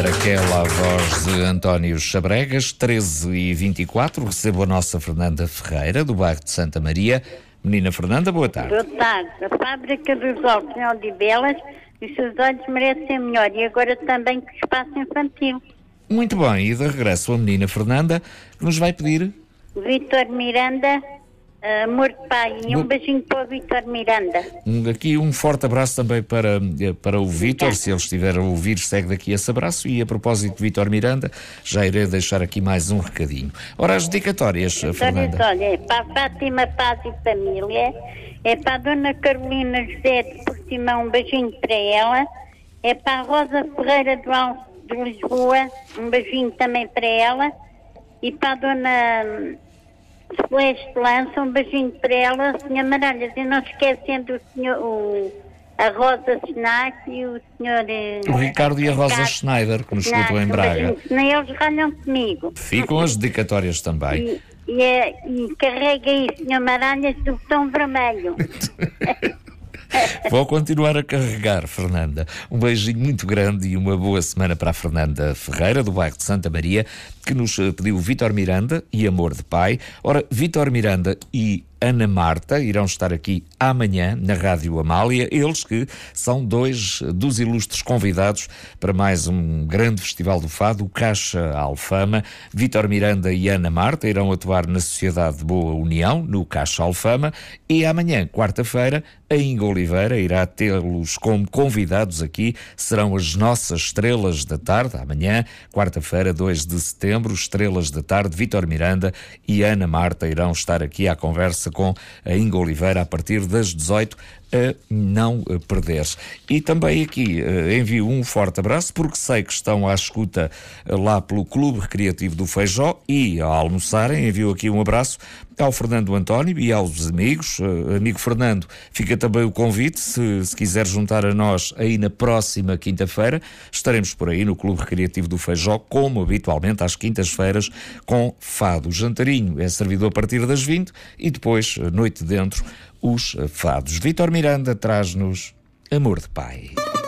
era aquela a voz de António Chabregas, 13h24. Recebo a nossa Fernanda Ferreira, do bairro de Santa Maria. Menina Fernanda, boa tarde. Boa tarde. A fábrica dos óculos em Odivelas, os seus olhos merecem melhor. E agora também com o espaço infantil. Muito bem, e de regresso a menina Fernanda, que nos vai pedir... Vítor Miranda, amor de pai. E um beijinho para o Vítor Miranda. Aqui um forte abraço também para o Vítor, se ele estiver a ouvir, segue daqui esse abraço. E a propósito de Vítor Miranda, já irei deixar aqui mais um recadinho. Ora, as dedicatórias, Fernanda. Olha, é para a Fátima Paz e Família, é para a Dona Carolina José de Portimão, um beijinho para ela, é para a Rosa Ferreira do Alto de Lisboa, um beijinho também para ela, e para a Dona Celeste Lança, um beijinho para ela, Sr. Maralhas, e não esquecendo a Rosa Schnack e o Sr. O Ricardo e a Rosa Schneider, que nos escutam em Braga. Nem eles ralham comigo. Ficam as dedicatórias também. E carrega aí, Sr. Maralhas, do botão vermelho. Vou continuar a carregar, Fernanda. Um beijinho muito grande e uma boa semana para a Fernanda Ferreira, do bairro de Santa Maria, que nos pediu Vítor Miranda e Amor de Pai. Ora, Vítor Miranda e Ana Marta irão estar aqui amanhã na Rádio Amália, eles que são dois dos ilustres convidados para mais um grande festival do fado, o Caixa Alfama. Vítor Miranda e Ana Marta irão atuar na Sociedade de Boa União, no Caixa Alfama, e amanhã, quarta-feira, a Inga Oliveira irá tê-los como convidados aqui. Serão as nossas estrelas da tarde, amanhã, quarta-feira, 2 de setembro, estrelas da tarde. Vítor Miranda e Ana Marta irão estar aqui à conversa com a Inga Oliveira a partir das 18, a não perder. E também aqui envio um forte abraço, porque sei que estão à escuta lá pelo Clube Recreativo do Feijó e a almoçarem. Envio aqui um abraço ao Fernando António e aos amigos. Amigo Fernando, fica também o convite, se quiser juntar a nós aí na próxima quinta-feira, estaremos por aí no Clube Recreativo do Feijó, como habitualmente às quintas-feiras, com fado. O jantarinho é servido a partir das 20 e depois, noite dentro, os fados. Vítor Miranda traz-nos Amor de Pai.